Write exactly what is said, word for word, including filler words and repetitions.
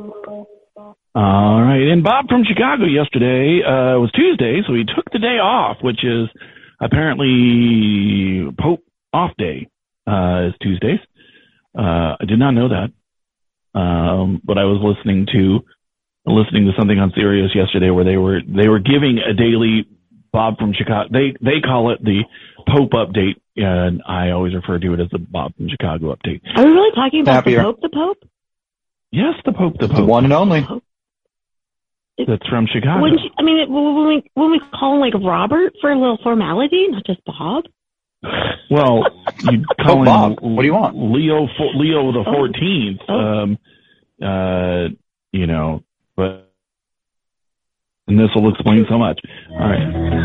All right. And Bob from Chicago yesterday uh, was Tuesday, so he took the day off, which is apparently Pope off day uh, is Tuesdays. Uh, I did not know that. Um, but I was listening to listening to something on Sirius yesterday where they were they were giving a daily Bob from Chicago. They they call it the Pope update, and I always refer to it as the Bob from Chicago update. Are we really talking about Happier. the Pope? The Pope? Yes, the Pope, the Pope, The one and only. that's from Chicago. Wouldn't you, I mean, when we when we call him like Robert for a little formality, not just Bob. Well, you call Oh, him Bob. What do you want? Leo Leo the fourteenth. Oh. Um, uh, you know, but and this will explain so much. All right.